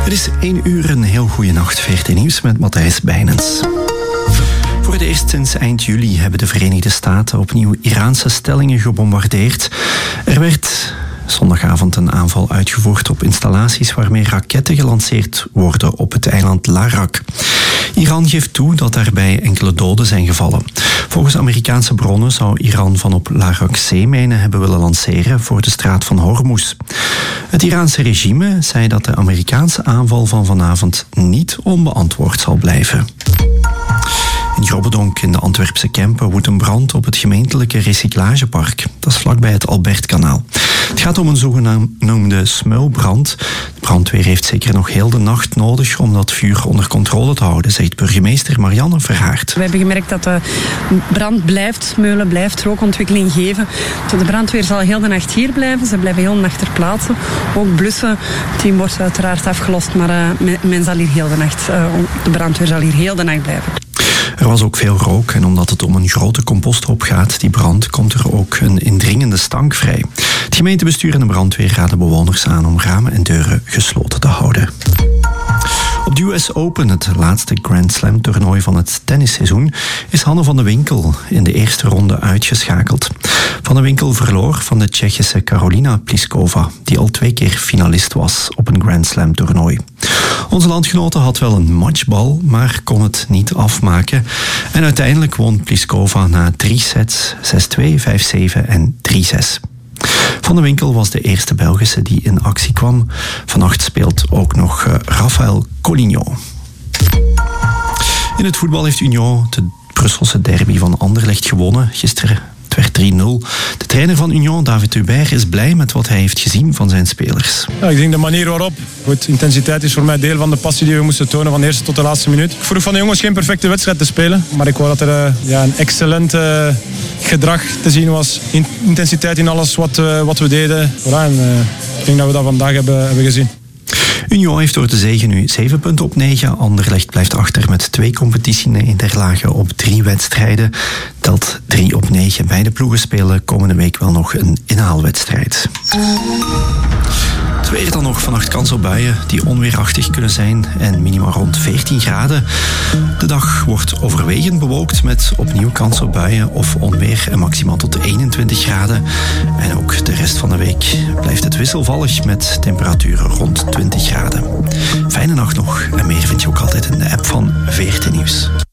Het is 1 uur, een heel goede nacht. VRT Nieuws met Matthijs Bijnens. Voor het eerst sinds eind juli hebben de Verenigde Staten opnieuw Iraanse stellingen gebombardeerd. Er werd zondagavond een aanval uitgevoerd op installaties waarmee raketten gelanceerd worden op het eiland Larak. Iran geeft toe dat daarbij enkele doden zijn gevallen. Volgens Amerikaanse bronnen zou Iran van op Larak zeemijnen hebben willen lanceren voor de straat van Hormuz. Het Iraanse regime zei dat de Amerikaanse aanval van vanavond niet onbeantwoord zal blijven. In Grobbedonk in de Antwerpse Kempen woedt een brand op het gemeentelijke recyclagepark. Dat is vlakbij het Albertkanaal. Het gaat om een zogenoemde smuilbrand. De brandweer heeft zeker nog heel de nacht nodig om dat vuur onder controle te houden, zegt burgemeester Marianne Verhaert. We hebben gemerkt dat de brand blijft smeulen, blijft rookontwikkeling geven. De brandweer zal heel de nacht hier blijven. Ze blijven heel de nacht ter plaatse. Ook blussen. Het team wordt uiteraard afgelost, maar men zal hier heel de nacht, de brandweer zal hier heel de nacht blijven. Er was ook veel rook en omdat het om een grote composthoop gaat, die brand, komt er ook een indringende stank vrij. Het gemeentebestuur en de brandweer raden bewoners aan om ramen en deuren gesloten te houden. Op de US Open, het laatste Grand Slam toernooi van het tennisseizoen, is Hanne van de Winkel in de eerste ronde uitgeschakeld. Van de Winkel verloor van de Tsjechische Karolina Pliskova, die al 2 keer finalist was op een Grand Slam toernooi. Onze landgenote had wel een matchbal, maar kon het niet afmaken. En uiteindelijk won Pliskova na 3 sets 6-2, 5-7 en 3-6. Van de Winkel was de eerste Belgische die in actie kwam. Vannacht speelt ook nog Rafael Coligno. In het voetbal heeft Union de Brusselse derby van Anderlecht gewonnen gisteren. Het werd 3-0. De trainer van Union, David Hubert, is blij met wat hij heeft gezien van zijn spelers. Ja, ik denk de manier waarop. Goed, intensiteit is voor mij deel van de passie die we moesten tonen van de eerste tot de laatste minuut. Ik vroeg van de jongens geen perfecte wedstrijd te spelen. Maar ik wou dat er een excellent gedrag te zien was. Intensiteit in alles wat we deden. Ik denk dat we dat vandaag hebben gezien. Union heeft door de zege nu 7 punten op 9. Anderlecht blijft achter met 2 competitienederlagen op 3 wedstrijden. Telt 3 op 9. Beide ploegen spelen komende week wel nog een inhaalwedstrijd. Het weer dan nog, vannacht kans op buien die onweerachtig kunnen zijn en minimaal rond 14 graden. De dag wordt overwegend bewolkt met opnieuw kans op buien of onweer en maximaal tot 21 graden. En ook de rest van de week blijft het wisselvallig met temperaturen rond 20 graden. Fijne nacht nog en meer vind je ook altijd in de app van VRT Nieuws.